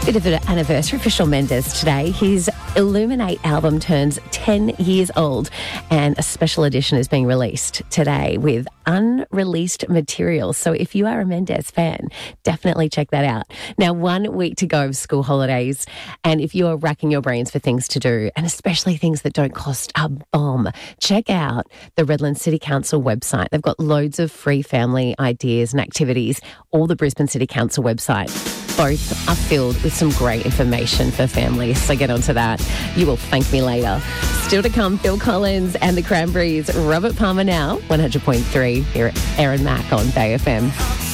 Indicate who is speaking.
Speaker 1: Bit of an anniversary for Shawn Mendes today. His Illuminate album turns 10 years old, and a special edition is being released today with unreleased material. So if you are a Mendes fan, definitely check that out. Now, 1 week to go of school holidays, and if you are racking your brains for things to do, and especially things that don't cost a bomb, check out the Redland City Council website. They've got loads of free family ideas and activities, all the Brisbane City Council website. Both are filled with some great information for families, so get onto that. You will thank me later. Still to come, Phil Collins and the Cranberries. Robert Palmer now, 100.3 here at Aaron Mack on Bay FM.